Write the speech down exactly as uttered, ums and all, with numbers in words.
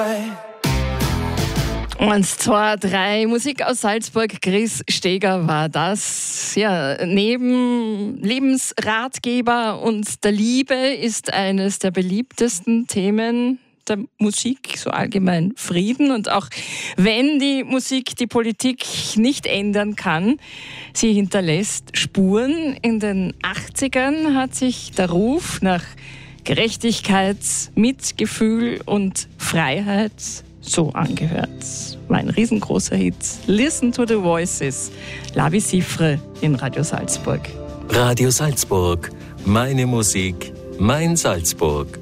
Eins, zwei, drei. Musik aus Salzburg. Chris Steger war das. Ja, neben Lebensratgeber und der Liebe ist eines der beliebtesten Themen der Musik so allgemein Frieden. Und auch wenn die Musik die Politik nicht ändern kann, sie hinterlässt Spuren. In den achtzigern hat sich der Ruf nach Gerechtigkeit, Mitgefühl und Freiheit so angehört. War ein riesengroßer Hit. Listen to the Voices. Lavi Siffre in Radio Salzburg. Radio Salzburg. Meine Musik, mein Salzburg.